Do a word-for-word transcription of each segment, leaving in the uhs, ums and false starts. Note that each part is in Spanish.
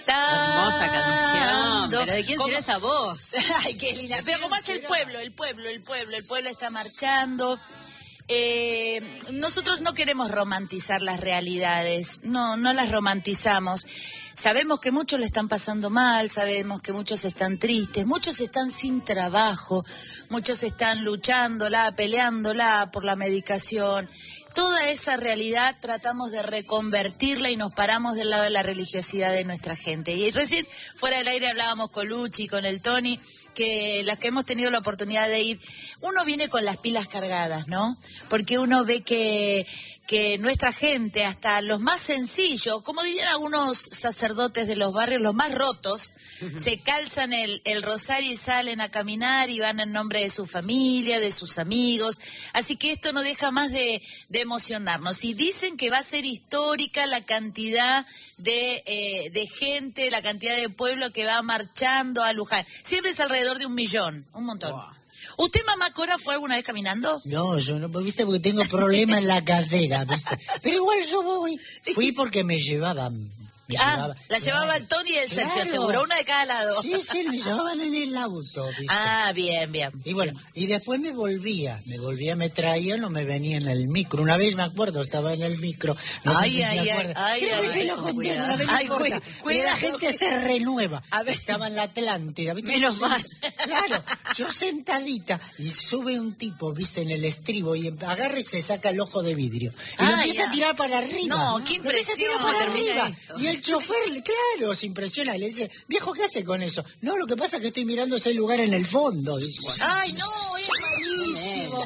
Hermosa canción. ¿Pero de quién será esa voz? Ay, qué linda. Pero ¿cómo hace el pueblo? El pueblo, el pueblo, el pueblo está marchando. Eh, nosotros no queremos romantizar las realidades, no, no las romantizamos. Sabemos que muchos le están pasando mal, sabemos que muchos están tristes, muchos están sin trabajo, muchos están luchándola, peleándola por la medicación. Toda esa realidad tratamos de reconvertirla y nos paramos del lado de la religiosidad de nuestra gente. Y recién fuera del aire hablábamos con Luchi, con el Tony, que las que hemos tenido la oportunidad de ir, uno viene con las pilas cargadas, ¿no? Porque uno ve que, que nuestra gente, hasta los más sencillos, como dirían algunos sacerdotes de los barrios, los más rotos, se calzan el, el rosario y salen a caminar y van en nombre de su familia, de sus amigos. Así que esto no deja más de, de emocionarnos. Y dicen que va a ser histórica la cantidad de, eh, de gente, la cantidad de pueblo que va marchando a Luján. Siempre es alrededor de un millón, un montón. Wow. ¿Usted, mamá Cora, fue alguna vez caminando? No, yo no, viste, porque tengo problemas en la cadera, ¿viste? Pero igual yo voy. Fui porque me llevaban. Me ah, llevaba, la llevaba claro. El Tony y el Sergio, claro. seguro, una de cada lado. Sí, sí, me llevaban en el auto, ¿viste? Ah, bien, bien. Y bueno, y después me volvía, me volvía, me traían o me venía en el micro. Una vez me acuerdo, estaba en el micro. No ay, sé si ay, se ay, acuerdan. ay, ay, ay, ay, lo conté, cuidado. no Ay, cuida, cuida, la gente se renueva. A ver. Estaba en la Atlántida. ¿viste? Menos yo, mal. Claro, yo sentadita y sube un tipo, viste, en el estribo y agarra y se saca el ojo de vidrio. Y ah, lo empieza ya. a tirar para arriba. No, qué impresión. Para Termina arriba. esto. Y el chofer, claro, se impresiona y le dice, viejo, ¿qué hace con eso? No, lo que pasa es que estoy mirando ese lugar en el fondo. Dice. Ay, no, es malísimo.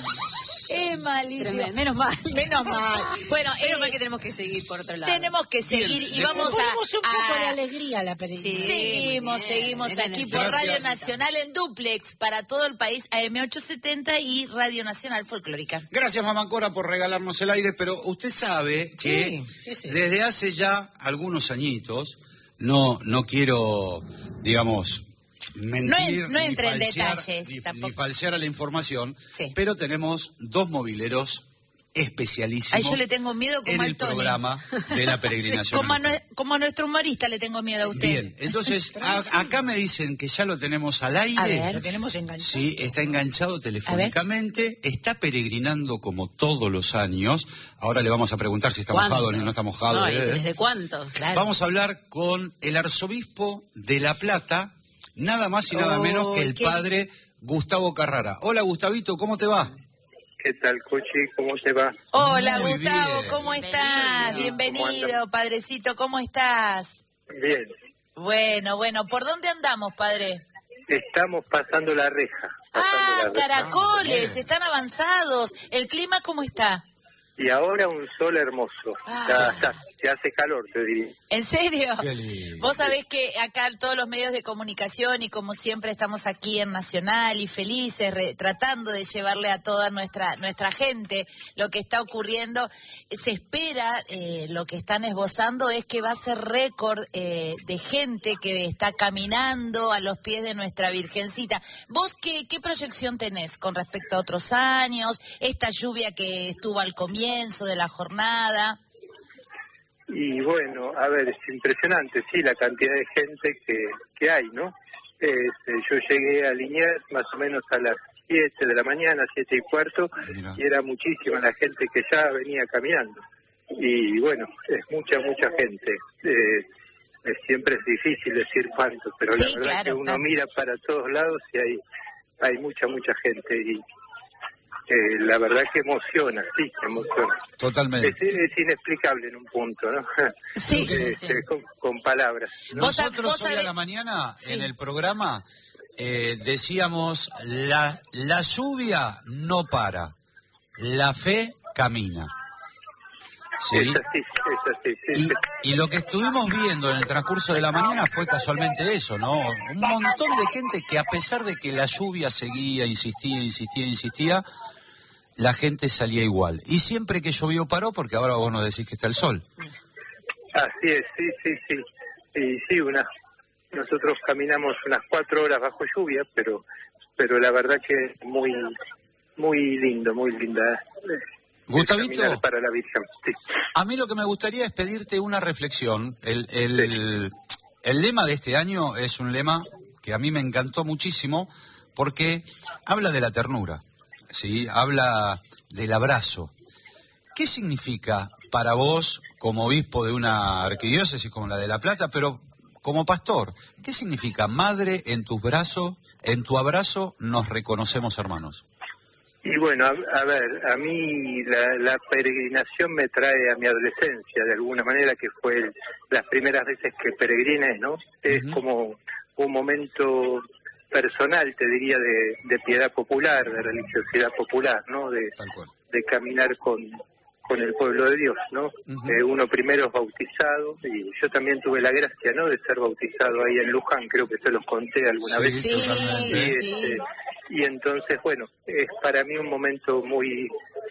Es malísimo. Tremendo. Menos mal. Menos mal. Bueno, menos eh, mal que tenemos que seguir por otro lado. Tenemos que seguir Bien, y vamos a... Ponemos un poco a... de alegría a la peregrinación. Sí, seguimos, bien, seguimos bien, aquí bien. por Gracias. Radio Nacional en dúplex para todo el país, A M ochocientos setenta y Radio Nacional Folclórica. Gracias, mamá Cora, por regalarnos el aire, pero usted sabe que sí, sí. desde hace ya algunos añitos, no, no quiero, digamos, mentir, No en- no ni entre en falsear, detalles, ni, tampoco. ni falsear a la información, Sí. pero tenemos dos mobileros especialísimos. Ay, yo le tengo miedo como en al el Tony. programa de la peregrinación. Como a, nue- como a nuestro humorista le tengo miedo a usted. Bien, entonces a- acá me dicen que ya lo tenemos al aire. A ver. Lo tenemos enganchado. Sí, está enganchado telefónicamente, está peregrinando como todos los años. Ahora le vamos a preguntar si está mojado o no está mojado. No, ¿y ¿eh? ¿Desde cuántos? Claro. Vamos a hablar con el arzobispo de La Plata, nada más y nada Oh, menos que el qué- padre Gustavo Carrara. Hola, Gustavito, ¿cómo te va? ¿Qué tal, Cochi? ¿Cómo te va? Hola, Muy Gustavo, bien. ¿cómo estás? Bienvenido. ¿Cómo Bienvenido, andas? padrecito, ¿cómo estás? Bien. Bueno, bueno, ¿por dónde andamos, padre? Estamos pasando la reja. Pasando Ah, la reja. caracoles, están avanzados. ¿El clima cómo está? Y ahora un sol hermoso. Ah. Ya, está, ya hace calor, te diría. ¿En serio? Qué lindo. Vos sabés que acá todos los medios de comunicación y como siempre estamos aquí en Nacional y felices re- tratando de llevarle a toda nuestra nuestra gente lo que está ocurriendo. Se espera, eh, lo que están esbozando es que va a ser récord eh, de gente que está caminando a los pies de nuestra Virgencita. ¿Vos qué, qué proyección tenés con respecto a otros años? Esta lluvia que estuvo al comienzo de la jornada. Y bueno, a ver, es impresionante, sí, la cantidad de gente que, que hay, ¿no? Este, yo llegué a Liniers más o menos a las siete de la mañana, siete y cuarto, Mira. y era muchísima la gente que ya venía caminando. Y bueno, es mucha, mucha gente. Eh, es, siempre es difícil decir cuánto, pero Sí, la verdad claro, que uno claro. mira para todos lados y hay, hay mucha, mucha gente. Y eh, la verdad que emociona, sí, emociona. Totalmente. Es, es inexplicable en un punto, ¿no? Sí, Este, sí. Con, con palabras. Vos sab- Nosotros vos hoy a sabés- la mañana, Sí. en el programa, eh, decíamos, la, la lluvia no para, la fe camina. ¿Sí? Es así, es así, sí, Y, sí. y lo que estuvimos viendo en el transcurso de la mañana fue casualmente eso, ¿no? Un montón de gente que a pesar de que la lluvia seguía, insistía, insistía, insistía, la gente salía igual. Y siempre que llovió paró, porque ahora vos nos decís que está el sol. Así es, sí, sí, sí. Y sí, una, nosotros caminamos unas cuatro horas bajo lluvia, pero pero la verdad que es muy, muy lindo, muy linda. eh, Gustavito, caminar para la Virgen, sí. a mí lo que me gustaría es pedirte una reflexión. El, el, El lema de este año es un lema que a mí me encantó muchísimo porque habla de la ternura, ¿sí? Habla del abrazo. ¿Qué significa para vos, como obispo de una arquidiócesis como la de La Plata, pero como pastor, qué significa madre en tus brazos, en tu abrazo nos reconocemos hermanos? Y bueno, a, a ver, a mí la, la peregrinación me trae a mi adolescencia, de alguna manera, que fue el, las primeras veces que peregriné, ¿no? Es uh-huh. como un momento personal, te diría, de, de piedad popular, de religiosidad popular, ¿no? De, de caminar con, con el pueblo de Dios, ¿no? Uh-huh. Eh, uno primero es bautizado, y yo también tuve la gracia, ¿no?, de ser bautizado ahí en Luján, creo que se los conté alguna sí, vez. Sí, y, sí. este, y entonces, bueno, es para mí un momento muy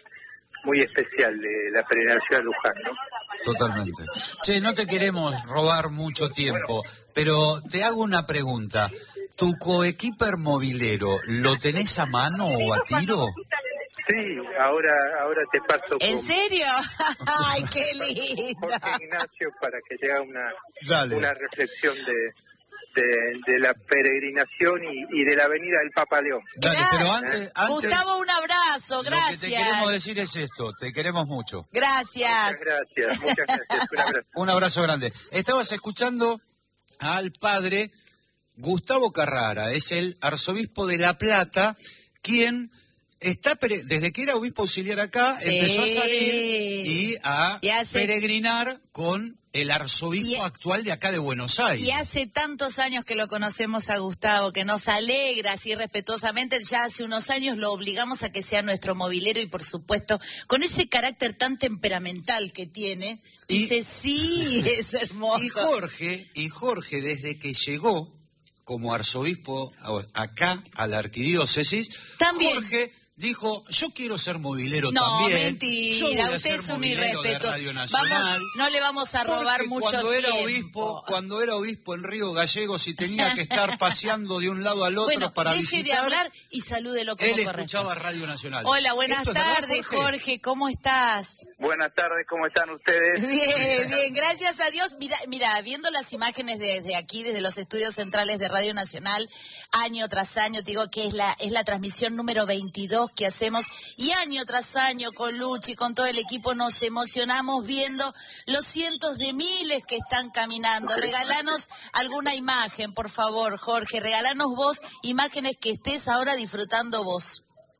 muy especial de la peregrinación a Luján, ¿no? Totalmente. Che, no te queremos robar mucho tiempo, pero te hago una pregunta. ¿Tu coequiper movilero lo tenés a mano o a tiro? Sí, ahora ahora te paso ¿En con serio? ¡Ay, qué lindo! Jorge Ignacio para que llegue una, Dale. una reflexión de, de, de la peregrinación y, y de la venida del Papa León. Dale, pero antes, antes... Gustavo, un abrazo, gracias. Lo que te queremos decir es esto, te queremos mucho. Gracias. Muchas gracias, muchas gracias. Un abrazo. Un abrazo grande. Estabas escuchando al padre Gustavo Carrara, es el arzobispo de La Plata, quien... Está pere- desde que era obispo auxiliar acá, Sí. empezó a salir y a Y hace- peregrinar con el arzobispo Y- actual de acá de Buenos Aires. Y hace tantos años que lo conocemos a Gustavo, que nos alegra así respetuosamente. Ya hace unos años lo obligamos a que sea nuestro movilero y, por supuesto, con ese carácter tan temperamental que tiene, Y- dice, sí, es hermoso. Y Jorge, y Jorge, desde que llegó como arzobispo acá a la arquidiócesis, También. Jorge dijo, yo quiero ser movilero No, también. mentira, yo voy a usted ser es un movilero de irrespetuoso. Radio Nacional. Vamos, no le vamos a robar Porque mucho cuando tiempo. era obispo, cuando era obispo en Río Gallegos y tenía que estar paseando de un lado al otro Bueno, para deje visitar, de hablar y salúdelo como él corresponde. escuchaba Radio Nacional. Hola, buenas ¿Esto es verdad, tardes, Jorge? ¿Cómo estás? Buenas tardes, ¿cómo están ustedes? Bien, bien, gracias a Dios. Mira, mira, viendo las imágenes desde aquí, desde los estudios centrales de Radio Nacional, año tras año, te digo que es la es la transmisión número veintidós que hacemos, y año tras año con Luchi, con todo el equipo, nos emocionamos viendo los cientos de miles que están caminando. Regalanos alguna imagen, por favor, Jorge, regalanos vos imágenes que estés ahora disfrutando vos.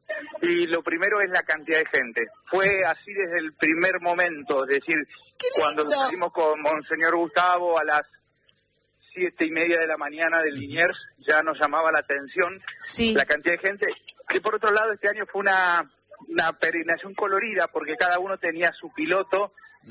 Y lo primero es la cantidad de gente. Fue así desde el primer momento, es decir, ¡Qué lindo! cuando salimos con Monseñor Gustavo a las siete y media de la mañana del Liniers, ya nos llamaba la atención Sí. la cantidad de gente. Que por otro lado, este año fue una, una peregrinación colorida, porque cada uno tenía su piloto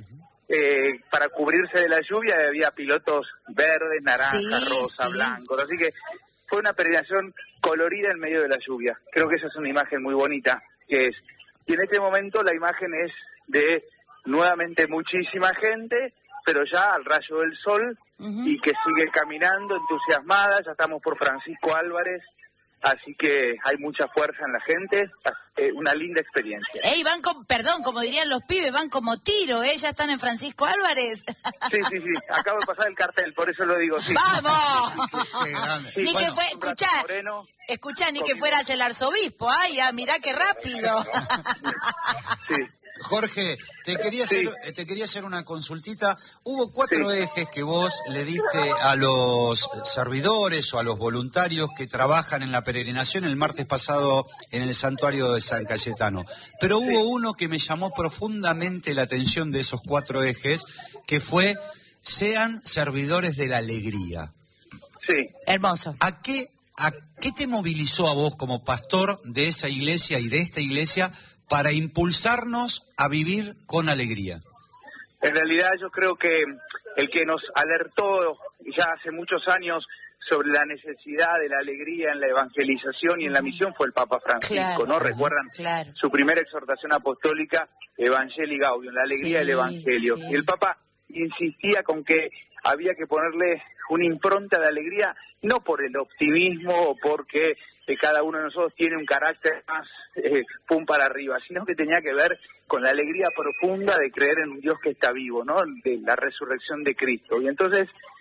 eh, para cubrirse de la lluvia. Había pilotos verdes, naranjas, Sí, rosa, sí. blancos, así que fue una peregrinación colorida en medio de la lluvia. Creo que esa es una imagen muy bonita, que es, y en este momento la imagen es de nuevamente muchísima gente, pero ya al rayo del sol, Ujú. y que sigue caminando entusiasmada. Ya estamos por Francisco Álvarez, así que hay mucha fuerza en la gente, eh, una linda experiencia. Ey, van con, perdón, como dirían los pibes, van como tiro, ¿eh? Ya están en Francisco Álvarez. Sí, sí, sí, acabo de pasar el cartel, por eso lo digo, sí. ¡Vamos! Qué grande. Sí, Ni bueno, que fue, un brazo escuchá, moreno. escuchá, ni que fueras el arzobispo. Ay, ya, mirá qué rápido. Sí. Jorge, te quería hacer, Sí. te quería hacer una consultita. Hubo cuatro Sí. ejes que vos le diste a los servidores o a los voluntarios que trabajan en la peregrinación el martes pasado en el santuario de San Cayetano. Pero hubo uno que me llamó profundamente la atención de esos cuatro ejes, que fue sean servidores de la alegría. Sí. Hermoso. ¿A qué, a qué te movilizó a vos como pastor de esa iglesia y de esta iglesia para impulsarnos a vivir con alegría? En realidad yo creo que el que nos alertó ya hace muchos años sobre la necesidad de la alegría en la evangelización y en la misión fue el Papa Francisco, Claro. ¿no? ¿Recuerdan? Claro. Su primera exhortación apostólica, Evangelii Gaudium, la alegría Sí, del Evangelio. sí. Y el Papa insistía con que había que ponerle una impronta de alegría, no por el optimismo o porque eh, cada uno de nosotros tiene un carácter más eh, pum para arriba, sino que tenía que ver con la alegría profunda de creer en un Dios que está vivo, ¿no? De la resurrección de Cristo. Y entonces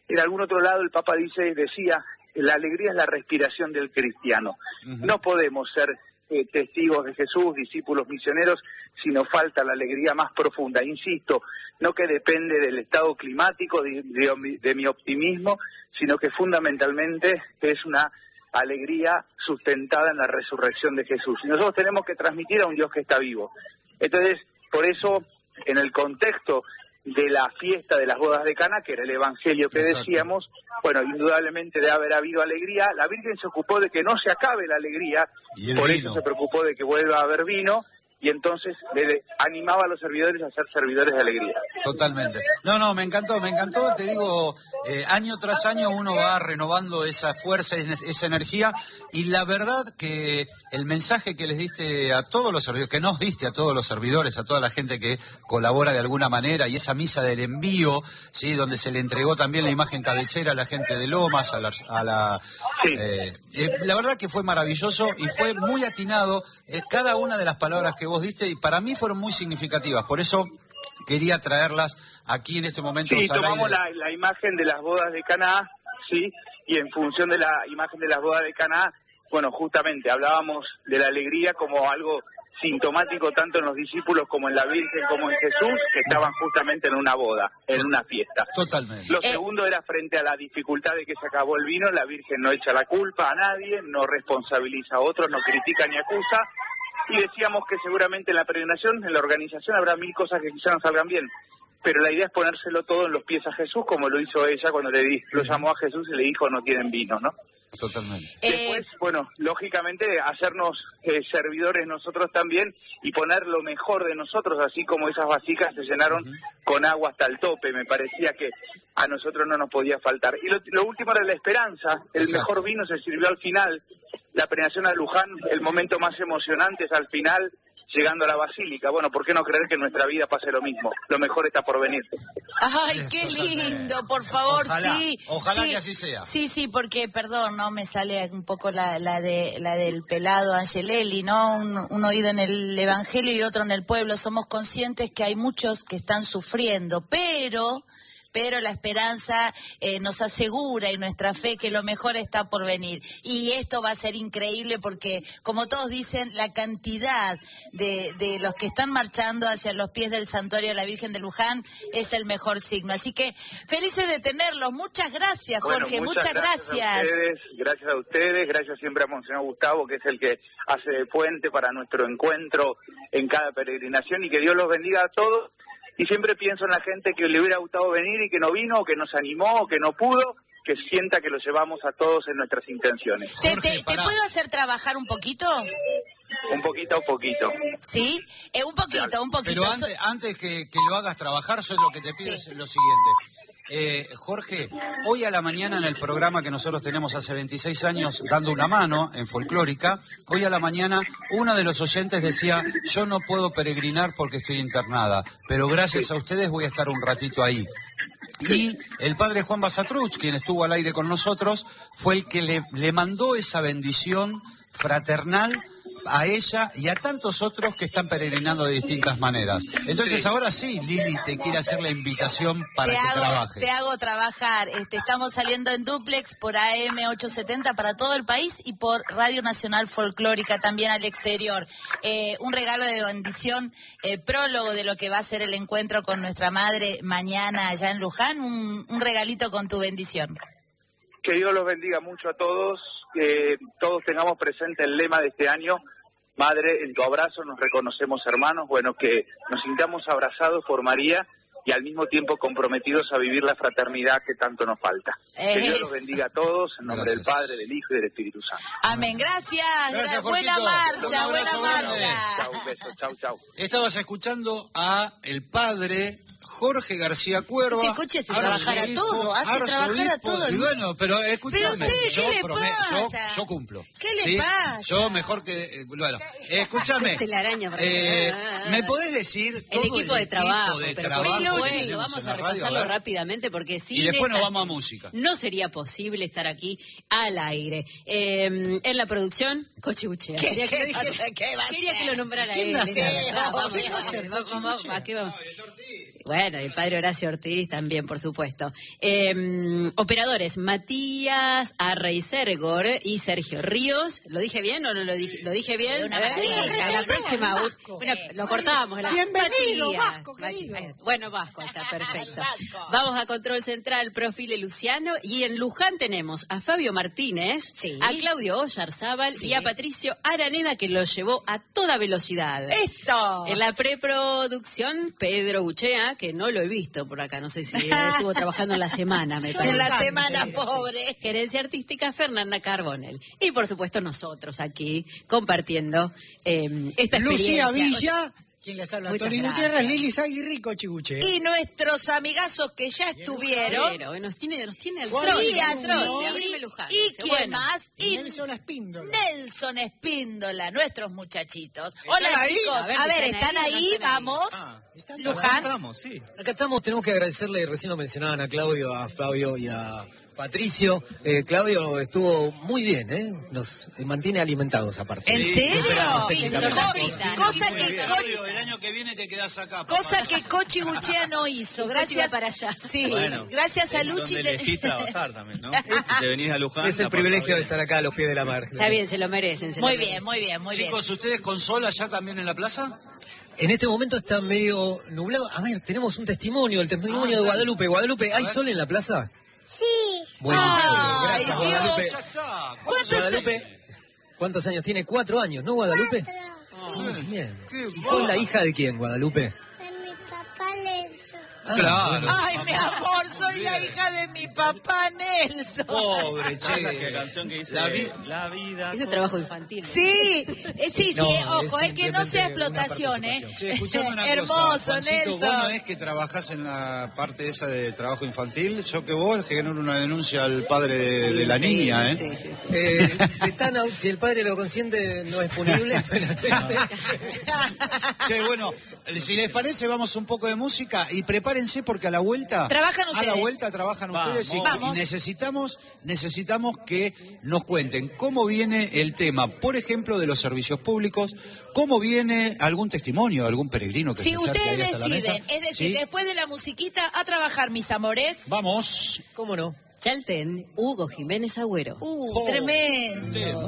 en algún otro lado el Papa dice, decía, la alegría es la respiración del cristiano. Uh-huh. No podemos ser eh, testigos de Jesús, discípulos misioneros, si nos falta la alegría más profunda. Insisto, no que depende del estado climático, de, de, de mi optimismo, sino que fundamentalmente es una alegría sustentada en la resurrección de Jesús. Y nosotros tenemos que transmitir a un Dios que está vivo. Entonces, por eso, en el contexto de la fiesta de las bodas de Caná, que era el evangelio que Exacto. decíamos, bueno, indudablemente de haber habido alegría, la Virgen se ocupó de que no se acabe la alegría, por vino. eso se preocupó de que vuelva a haber vino, y entonces le animaba a los servidores a ser servidores de alegría. Totalmente. No, no, me encantó, me encantó, te digo, eh, año tras año uno va renovando esa fuerza, esa energía, y la verdad que el mensaje que les diste a todos los servidores, que nos diste a todos los servidores, a toda la gente que colabora de alguna manera, y esa misa del envío, sí, donde se le entregó también la imagen cabecera a la gente de Lomas, a la... A la sí. eh, eh, la verdad que fue maravilloso y fue muy atinado eh, cada una de las palabras que vos diste, y para mí fueron muy significativas, por eso quería traerlas aquí en este momento. Sí, tomamos la, la imagen de las bodas de Caná, sí, y en función de la imagen de las bodas de Caná, bueno, justamente hablábamos de la alegría como algo sintomático tanto en los discípulos como en la Virgen como en Jesús, que estaban justamente en una boda, en una fiesta. Totalmente. Lo eh. segundo era frente a la dificultad de que se acabó el vino, la Virgen no echa la culpa a nadie, no responsabiliza a otros, no critica ni acusa, y decíamos que seguramente en la peregrinación, en la organización, habrá mil cosas que quizás no salgan bien, pero la idea es ponérselo todo en los pies a Jesús, como lo hizo ella cuando le di, lo llamó a Jesús y le dijo no tienen vino, ¿no? Totalmente. Después, eh... bueno, lógicamente hacernos eh, servidores nosotros también y poner lo mejor de nosotros, así como esas vasijas se llenaron uh-huh. con agua hasta el tope, me parecía que a nosotros no nos podía faltar. Y lo, lo último era la esperanza, el Exacto. mejor vino se sirvió al final, la peregrinación a Luján, el momento más emocionante es al final, llegando a la basílica. Bueno, ¿por qué no creer que en nuestra vida pase lo mismo? Lo mejor está por venir. Ay, qué lindo, por favor, ojalá, sí. Ojalá sí, que así sea. Sí, sí, porque, perdón, no me sale un poco la, la de la del pelado Angelelli, ¿no? Un, un oído en el Evangelio y otro en el pueblo. Somos conscientes que hay muchos que están sufriendo, pero... pero la esperanza eh, nos asegura y nuestra fe que lo mejor está por venir. Y esto va a ser increíble porque, como todos dicen, la cantidad de, de los que están marchando hacia los pies del santuario de la Virgen de Luján es el mejor signo. Así que felices de tenerlos. Muchas gracias, Jorge. Bueno, muchas, muchas gracias. Gracias a ustedes, gracias a ustedes, gracias siempre a Monseñor Gustavo, que es el que hace de puente para nuestro encuentro en cada peregrinación, y que Dios los bendiga a todos. Y siempre pienso en la gente que le hubiera gustado venir y que no vino, o que nos animó, o que no pudo, que sienta que lo llevamos a todos en nuestras intenciones. ¿Te, te, ¿te puedo hacer trabajar un poquito? Un poquito a poquito. ¿Sí? Eh, un poquito, claro. un poquito. Pero antes, antes que, que lo hagas trabajar, yo lo que te pido sí. es lo siguiente. Eh, Jorge, hoy a la mañana en el programa que nosotros tenemos hace veintiséis años dando una mano en Folclórica, hoy a la mañana uno de los oyentes decía, yo no puedo peregrinar porque estoy internada, pero gracias a ustedes voy a estar un ratito ahí. Y el padre Juan Basatruch, quien estuvo al aire con nosotros, fue el que le, le mandó esa bendición fraternal a ella y a tantos otros que están peregrinando de distintas maneras. Entonces sí. ahora sí, Lili te quiere hacer la invitación para te que hago, trabajes. Te hago trabajar. Este, estamos saliendo en dúplex por A M ochocientos setenta para todo el país y por Radio Nacional Folclórica también al exterior. Eh, un regalo de bendición, eh, prólogo de lo que va a ser el encuentro con nuestra madre mañana allá en Luján. Un, un regalito con tu bendición. Que Dios los bendiga mucho a todos, que todos tengamos presente el lema de este año. Madre, en tu abrazo nos reconocemos hermanos, bueno, que nos sintamos abrazados por María y al mismo tiempo comprometidos a vivir la fraternidad que tanto nos falta. Es... Que Dios los bendiga a todos, en nombre Gracias. del Padre, del Hijo y del Espíritu Santo. Amén, gracias, Gracias, buena Jorgito. marcha, Un buena abrazo grande. marcha. Chau, un beso, chau, chau. Estabas escuchando a el padre Jorge García Cuerva. Este coche hace trabajar a todo, hace trabajar a todo el mundo. Y bueno, pero escúchame, pero usted, ¿qué yo, le prome- yo, pasa? yo cumplo. ¿Qué le ¿sí? pasa? Yo mejor que... eh, bueno, escúchame. Telaraña para eh, que- ¿Me podés decir todo el equipo de trabajo, de pero trabajo por que supuesto, tenemos vamos en a la radio? repasarlo A ver. rápidamente porque sí. Y después nos vamos a música. No sería posible estar aquí al aire. Eh, en la producción, Cochi Buchea. ¿Qué- Quería, qué que, va a ser? ¿Qué va a quería ser? que lo nombrara ¿Quién él. va a ser? Ah, vamos, ¿Quién va a vamos, ser? vamos, Cochi vamos, Buchea. ¿a qué vamos? Bueno, el padre Horacio Ortiz también, por supuesto. Eh, operadores, Matías Arreisergor y Sergio Ríos. ¿Lo dije bien o no lo dije? ¿Lo dije bien? Sí, una ¿Eh? maravilla. A la próxima. Vasco. una- lo cortamos. La, Bienvenido, Matías. Vasco, querido. Bueno, Vasco, está perfecto. Vasco. Vamos a Control Central, Profile Luciano. Y en Luján tenemos a Fabio Martínez, Sí. a Claudio Oyarzábal Sí. y a Patricio Araneda, que lo llevó a toda velocidad. ¡Esto! En la preproducción, Pedro Buchea, que no lo he visto por acá, no sé si estuvo trabajando en la semana, me parece. En la semana, pobre. Gerencia artística, Fernanda Carbonell. Y por supuesto nosotros aquí compartiendo eh, esta Lucía experiencia. Villa, quien les habla, Muchas Tony gracias. Gutiérrez, Lili Zaguirri, Cochi Guche. Y nuestros amigazos que ya estuvieron. Pero nos tiene, nos tiene al Sí, trote, al así. trote, abrime Luján. ¿Y Dice, quién bueno, más? Y Nelson Espíndola. Nelson Espíndola, nuestros muchachitos. Hola ahí? chicos, A ver, a ver, ¿están ¿están ahí o no ahí? están ahí? Vamos. Ah, ¿Están Luján. estamos, sí. Acá estamos, tenemos que agradecerle, recién lo mencionaban a Claudio, a Fabio y a Patricio. Eh, Claudio estuvo muy bien, ¿eh? Nos mantiene alimentados aparte. ¿En serio? Superamos Sí, técnicamente. torta frita, ¿no? Cosa Muy que bien. Co- El año que viene te quedas acá. cosa que Cochi Buchea no hizo. Y Cochi Gracias va para allá. Sí, Bueno, gracias a Es Luchi. donde te- elegís trabajar también, ¿no? Si te venís a Luján... Es el la privilegio pasás de estar acá a los pies de la mar. Está bien, se lo merecen. Se Muy lo bien, merecen. muy bien, muy bien. Chicos, ¿ustedes con sol allá también en la plaza? En este momento está medio nublado. A ver, tenemos un testimonio, el testimonio de Guadalupe. Guadalupe, ¿hay sol en la plaza? Sí. Bueno, Ay, gracias, Dios. Guadalupe. Ya está. ¿Cuántos Guadalupe, ¿cuántos años tiene? Cuatro años, ¿no, Guadalupe? Cuatro. Muy bien. Qué ¿Y sos la hija de quién, Guadalupe? De mi papá Lenzo. Ah, Claro. bueno. Ay, mi amor, soy la hija de mi papá Nelson. Pobre, La che. canción que dice La vi- La vida... Eso es trabajo infantil. Sí, eh, sí, sí, No, eh, ojo, es es que no sea simplemente una explotación, ¿eh? participación. Che, escuchame una Hermoso, cosa, Juancito, Nelson. vos no es que trabajás en la parte esa de trabajo infantil, yo que vos genero una denuncia al padre de, de la Sí, niña, ¿eh? sí, sí, sí. Eh, están au- si el padre lo consiente, no es punible. Che, bueno, si les parece, vamos un poco de música y prepárense porque a la vuelta... Trabajan A la ustedes. vuelta trabajan Vamos. ustedes y, Vamos. y necesitamos, necesitamos que nos cuenten cómo viene el tema, por ejemplo, de los servicios públicos, cómo viene algún testimonio, algún peregrino que Si se acerque ustedes ahí hasta la mesa. deciden, es decir, ¿Sí? después de la musiquita, a trabajar, mis amores. Vamos. ¿Cómo no? Chalten, Hugo Jiménez Agüero. Uh, tremendo.